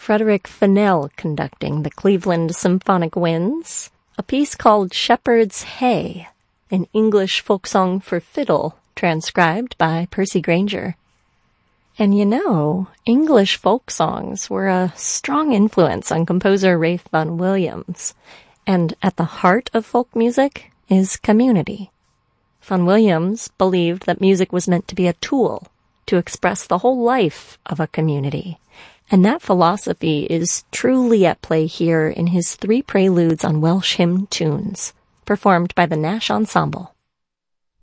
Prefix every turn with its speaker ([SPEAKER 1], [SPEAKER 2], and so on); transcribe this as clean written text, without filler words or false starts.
[SPEAKER 1] Frederick Fennell conducting the Cleveland Symphonic Winds, a piece called Shepherd's Hay, an English folk song for fiddle transcribed by Percy Grainger. And you know, English folk songs were a strong influence on composer Ralph Vaughan Williams, and at the heart of folk music is community. Vaughan Williams believed that music was meant to be a tool to express the whole life of a community, and that philosophy is truly at play here in his 3 preludes on Welsh hymn tunes, performed by the Nash Ensemble.